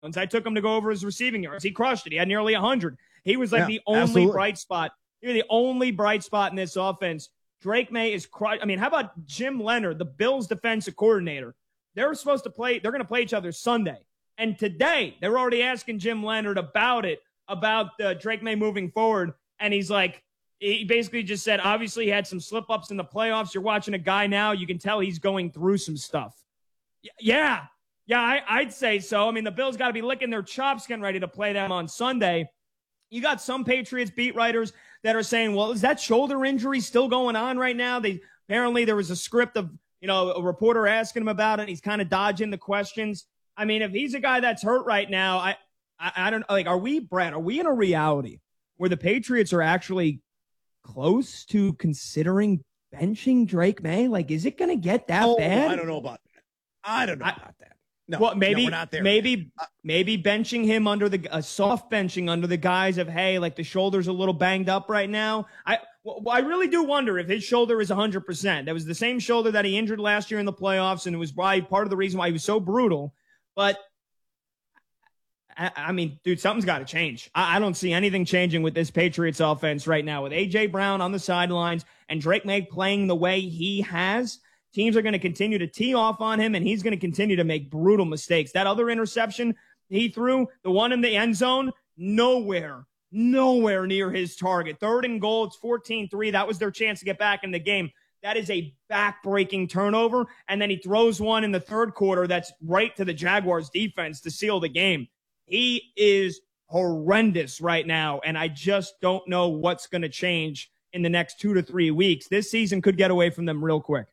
I took him to go over his receiving yards. He crushed it. He had nearly 100. He was like the only absolutely. bright spot. You're the only bright spot in this offense. Drake May is I mean, how about Jim Leonard, the Bills defensive coordinator? They're supposed to play. They're going to play each other Sunday. And today, they're already asking Jim Leonard about Drake May moving forward. And he's like, he basically just said, obviously, he had some slip-ups in the playoffs. You're watching a guy now. You can tell he's going through some stuff. Yeah, I'd say so. I mean, the Bills got to be licking their chops getting ready to play them on Sunday. You got some Patriots beat writers that are saying, well, is that shoulder injury still going on right now? Apparently there was a script of, a reporter asking him about it. He's kind of dodging the questions. I mean, if he's a guy that's hurt right now, I don't like, are we in a reality where the Patriots are actually close to considering benching Drake May? Like, is it going to get that bad? I don't know about that. No, well, maybe we're not there. Maybe benching him under a soft benching under the guise of, hey, like the shoulder's a little banged up right now. I really do wonder if his shoulder is 100%. That was the same shoulder that he injured last year in the playoffs, and it was probably part of the reason why he was so brutal. But I mean, dude, something's got to change. I don't see anything changing with this Patriots offense right now. With A.J. Brown on the sidelines and Drake May playing the way he has, teams are going to continue to tee off on him, and he's going to continue to make brutal mistakes. That other interception he threw, the one in the end zone, nowhere near his target. 3rd and goal, it's 14-3. That was their chance to get back in the game. That is a back-breaking turnover, and then he throws one in the third quarter that's right to the Jaguars' defense to seal the game. He is horrendous right now, and I just don't know what's going to change in the next 2 to 3 weeks. This season could get away from them real quick.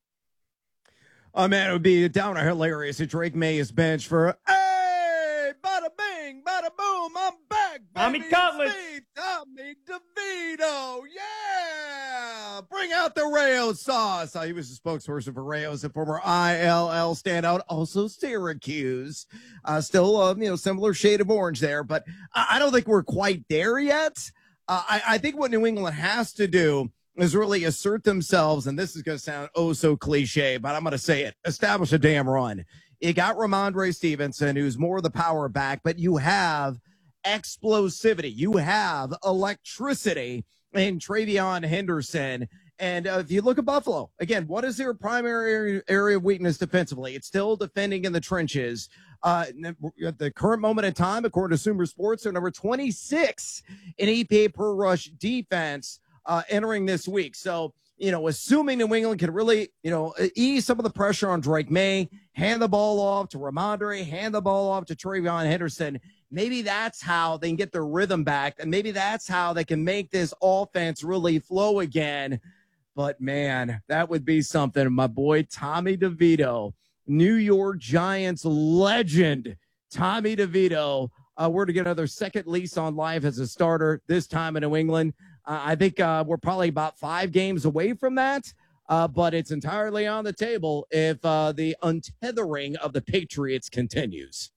Oh, man, it would be downright hilarious if Drake May is benched for, hey, bada bing, bada boom, I'm back, baby. Tommy Cutlets. Tommy DeVito, yeah. Bring out the Rayo sauce. He was the spokesperson for Rayos, a former ILL standout, also Syracuse. Still, similar shade of orange there, but I don't think we're quite there yet. I think what New England has to do is really assert themselves, and this is going to sound oh so cliche, but I'm going to say it, establish a damn run. You got Ramondre Stevenson, who's more the power back, but you have explosivity. You have electricity in TreVeyon Henderson. And if you look at Buffalo, again, what is their primary area of weakness defensively? It's still defending in the trenches. At the current moment in time, according to Sumer Sports, they're number 26 in EPA per rush defense entering this week. So, assuming New England can really, ease some of the pressure on Drake May, hand the ball off to Ramondre, hand the ball off to TreVeyon Henderson, maybe that's how they can get their rhythm back, and maybe that's how they can make this offense really flow again. But, man, that would be something. My boy Tommy DeVito, New York Giants legend Tommy DeVito, we're to get another second lease on life as a starter, this time in New England. I think we're probably about 5 games away from that, but it's entirely on the table if the untethering of the Patriots continues.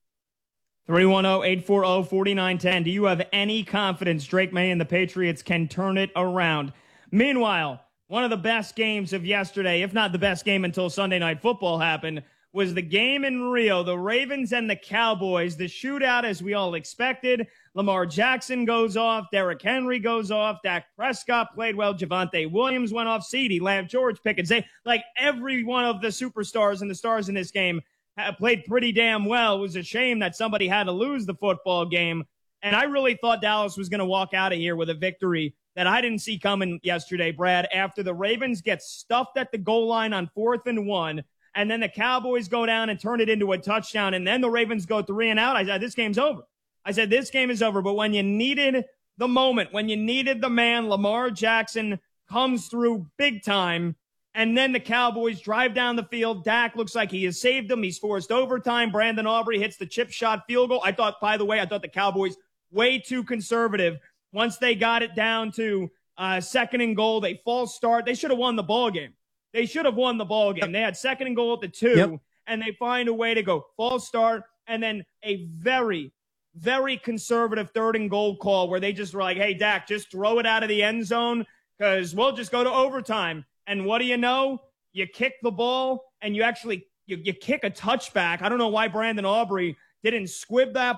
310-840-4910. Do you have any confidence Drake May and the Patriots can turn it around? Meanwhile, one of the best games of yesterday, if not the best game until Sunday Night Football happened, was the game in Rio, the Ravens and the Cowboys, the shootout as we all expected. Lamar Jackson goes off, Derrick Henry goes off, Dak Prescott played well, Javonte Williams went off, CeeDee Lamb, George Pickens. Like every one of the superstars and the stars in this game played pretty damn well. It was a shame that somebody had to lose the football game. And I really thought Dallas was going to walk out of here with a victory that I didn't see coming yesterday, Brad, after the Ravens get stuffed at the goal line on 4th and 1, and then the Cowboys go down and turn it into a touchdown, and then the Ravens go 3 and out. I said, this game's over. This game is over. But when you needed the moment, when you needed the man, Lamar Jackson comes through big time, and then the Cowboys drive down the field. Dak looks like he has saved them. He's forced overtime. Brandon Aubrey hits the chip shot field goal. I thought the Cowboys way too conservative. Once they got it down to 2nd and goal, they false start. They should have won the ball game. They had 2nd and goal at the 2, and they find a way to go false start, and then a very, very conservative 3rd and goal call where they just were like, hey, Dak, just throw it out of the end zone because we'll just go to overtime. And what do you know? You kick the ball, and you kick a touchback. I don't know why Brandon Aubrey didn't squib that